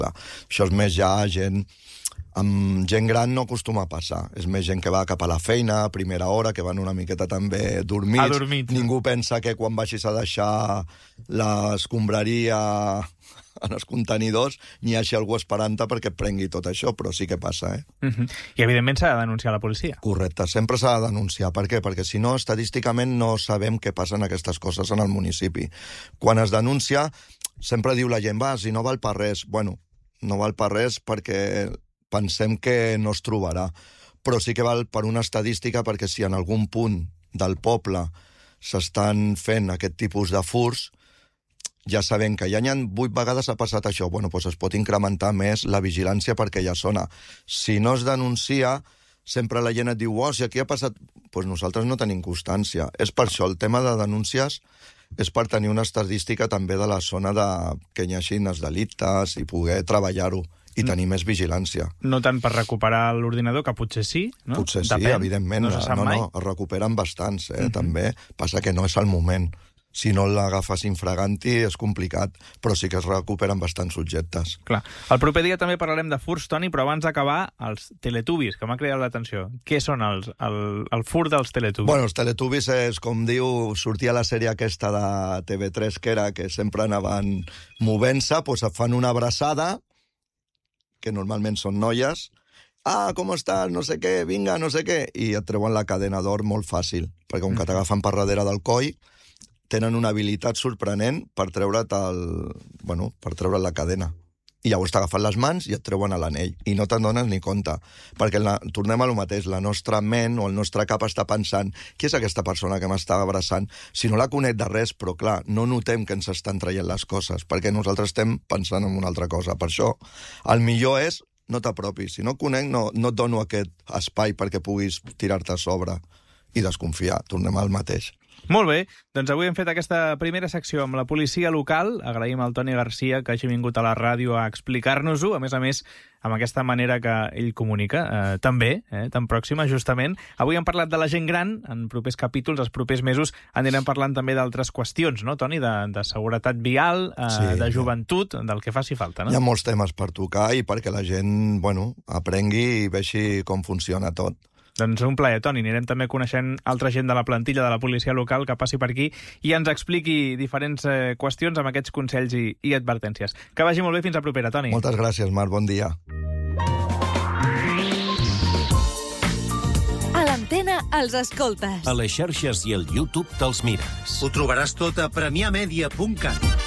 Això és més ja gent... Amb gent gran no acostuma a passar. És més gent que va cap a la feina a primera hora, que van una miqueta també dormits. Ningú pensa que quan vagis a deixar l'escombraria en els contenidors n'hi hagi algú esperant-te perquè et prengui tot això, però sí que passa, I, evidentment, s'ha de denunciar a la policia. Correcte, sempre s'ha de denunciar. Per què? Perquè si no, estadísticament no sabem què passen aquestes coses en el municipi. Quan es denuncia, sempre diu la gent, si no val per res. Bueno, no val per res perquè pensem que no es trobarà. Però sí que val per una estadística, perquè si en algun punt del poble s'estan fent aquest tipus de furs, ja sabem que ja n'hi ha 8 vegades ha passat això. Bueno, doncs es pot incrementar més la vigilància per aquella zona. Si no es denuncia, sempre la gent et diu, si aquí ha passat... Doncs nosaltres no tenim constància. És per això, el tema de denúncies és per tenir una estadística també de la zona que hi hagi els delictes i poder treballar-ho i tenir més vigilància. No tant per recuperar l'ordinador, que potser sí, no? Potser sí, evidentment. No se sap mai. Es recuperen bastants, també. Passa que no és el moment. Si no l'agafes infraganti és complicat, però sí que es recuperen bastants objectes. Clar. El proper dia també parlarem de furs, Toni, però abans d'acabar, els Teletubbies, que m'ha cridat l'atenció. Què són el fur dels Teletubbies? Bueno, els Teletubbies és, com diu, sortia la sèrie aquesta de TV3, que sempre anaven movent-se, doncs et fan una abraçada, que normalment són noies, com estàs, no sé què, vinga, no sé què, i et treuen la cadena d'or molt fàcil, perquè com que t'agafen per darrere del coll, tenen una habilitat sorprenent per treure't per treure't la cadena. I llavors t'agafen les mans i et treuen a l'anell, i no te'n dones ni compte, perquè tornem a lo mateix, la nostra ment o el nostre cap està pensant, qui és aquesta persona que m'està abraçant? Si no la conec de res, però clar, no notem que ens estan traient les coses, perquè nosaltres estem pensant en una altra cosa. Per això, el millor és no t'apropis. Si no conec, no et dono aquest espai perquè puguis tirar-te a sobre i desconfiar. Tornem al mateix. Molt bé, doncs avui hem fet aquesta primera secció amb la policia local. Agraïm al Toni Garcia que hagi vingut a la ràdio a explicar-nos-ho, a més, amb aquesta manera que ell comunica, també, tan pròxima, justament. Avui hem parlat de la gent gran, en propers capítols, els propers mesos, anirem parlant també d'altres qüestions, no, Toni? De seguretat vial, de joventut, del que faci falta, no? Hi ha molts temes per tocar i perquè la gent, aprengui i vegi com funciona tot. Doncs un plaer, Toni. Anirem també coneixent altra gent de la plantilla de la policia local que passi per aquí i ens expliqui diferents qüestions amb aquests consells i advertències. Que vagi molt bé, fins a propera, Toni. Moltes gràcies, Marc. Bon dia. A l'antena els escoltes. A les xarxes i al YouTube te'ls mires. Ho trobaràs tot a premiamedia.cat.